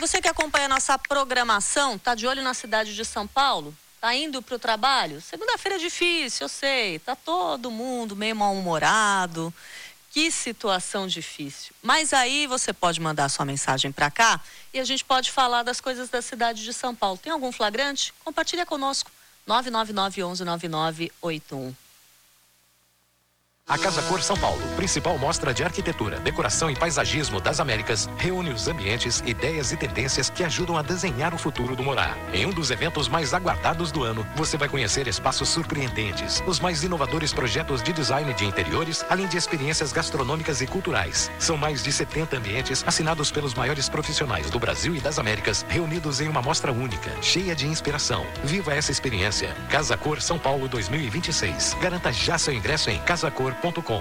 Você que acompanha a nossa programação, tá de olho na cidade de São Paulo? Tá indo pro trabalho? Segunda-feira é difícil, eu sei. Tá todo mundo meio mal-humorado. Que situação difícil. Mas aí você pode mandar sua mensagem para cá e a gente pode falar das coisas da cidade de São Paulo. Tem algum flagrante? Compartilha conosco. 999-11-9981. A Casa Cor São Paulo, principal mostra de arquitetura, decoração e paisagismo das Américas, reúne os ambientes, ideias e tendências que ajudam a desenhar o futuro do morar. Em um dos eventos mais aguardados do ano, você vai conhecer espaços surpreendentes, os mais inovadores projetos de design de interiores, além de experiências gastronômicas e culturais. São mais de 70 ambientes assinados pelos maiores profissionais do Brasil e das Américas, reunidos em uma mostra única, cheia de inspiração. Viva essa experiência. Casa Cor São Paulo 2026. Garanta já seu ingresso em casacor.com.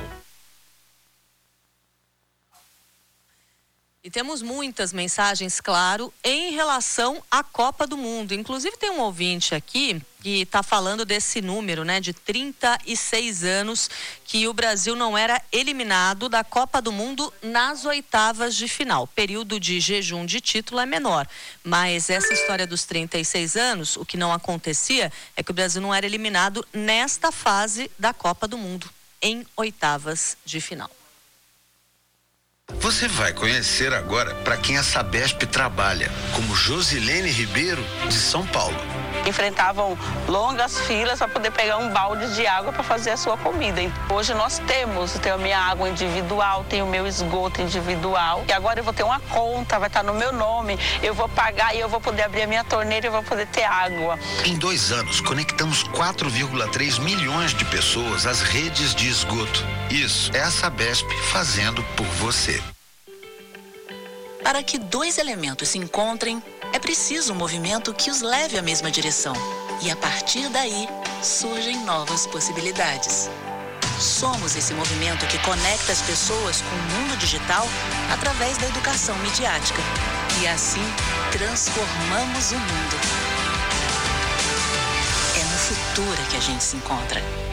E temos muitas mensagens, claro, em relação à Copa do Mundo. Inclusive tem um ouvinte aqui que está falando desse número, né, de 36 anos que o Brasil não era eliminado da Copa do Mundo nas oitavas de final. Período de jejum de título é menor, mas essa história dos 36 anos, o que não acontecia é que o Brasil não era eliminado nesta fase da Copa do Mundo, em oitavas de final. Você vai conhecer agora para quem a Sabesp trabalha, como Josilene Ribeiro, de São Paulo. Enfrentavam longas filas para poder pegar um balde de água para fazer a sua comida. Hoje nós tenho a minha água individual, tenho o meu esgoto individual. E agora eu vou ter uma conta, vai estar no meu nome, eu vou pagar e eu vou poder abrir a minha torneira e eu vou poder ter água. Em 2 anos, conectamos 4,3 milhões de pessoas às redes de esgoto. Isso é a Sabesp fazendo por você. Para que 2 elementos se encontrem, é preciso um movimento que os leve à mesma direção. E a partir daí, surgem novas possibilidades. Somos esse movimento que conecta as pessoas com o mundo digital através da educação midiática. E assim, transformamos o mundo. É no futuro que a gente se encontra.